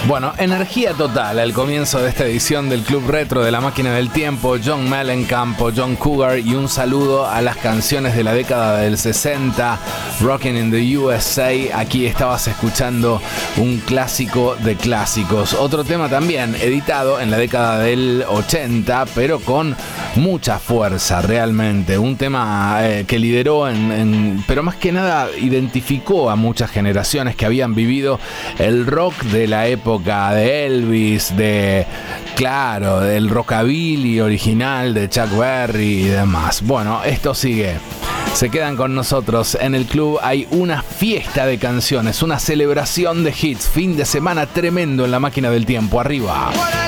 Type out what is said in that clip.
Bueno, energía total al comienzo de esta edición del Club Retro de la Máquina del Tiempo. John Mellencamp, John Cougar, y un saludo a las canciones de la década del 60, Rockin' in the USA. Aquí estabas escuchando un clásico de clásicos. Otro tema también editado en la década del 80, pero con mucha fuerza realmente. Un tema que lideró pero más que nada identificó a muchas generaciones que habían vivido el rock de la época de Elvis, del rockabilly original de Chuck Berry y demás. Bueno, esto sigue. Se quedan con nosotros. En el club hay una fiesta de canciones, una celebración de hits. Fin de semana tremendo en la Máquina del Tiempo. Arriba.